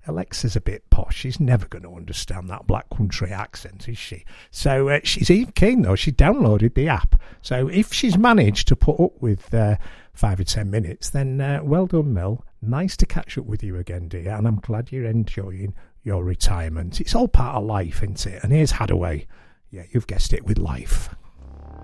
Alexa's a bit posh. She's never going to understand that black country accent, is she? So she's even keen, though. She downloaded the app. So if she's managed to put up with 5 or 10 minutes, then well done, Mel. Nice to catch up with you again, dear, and I'm glad you're enjoying your retirement. It's all part of life, isn't it? And here's Hadaway. Yeah, you've guessed it, with Life.